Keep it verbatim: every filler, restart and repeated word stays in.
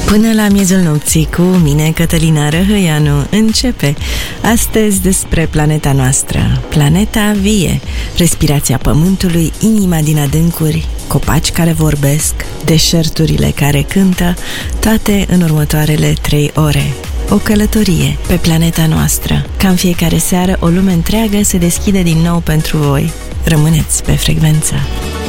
Până la miezul nopții cu mine, Cătălina Răhăianu, începe astăzi despre planeta noastră, planeta vie, respirația pământului, inima din adâncuri, copaci care vorbesc, deșerturile care cântă, toate în următoarele trei ore. O călătorie pe planeta noastră. Ca în fiecare seară, o lume întreagă se deschide din nou pentru voi. Rămâneți pe frecvență.